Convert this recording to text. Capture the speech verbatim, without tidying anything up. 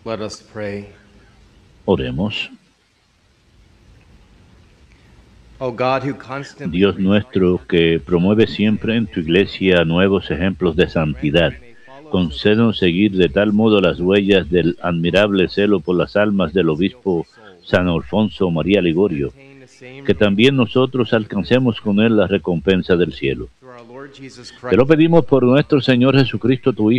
Let us pray. Oremos. Oh God, who constantly Dios nuestro, que promueve siempre en tu iglesia nuevos ejemplos de santidad, concédenos seguir de tal modo las huellas del admirable celo por las almas del obispo San Alfonso María Ligorio, que también nosotros alcancemos con él la recompensa del cielo. Te lo pedimos por nuestro Señor Jesucristo, tu Hijo,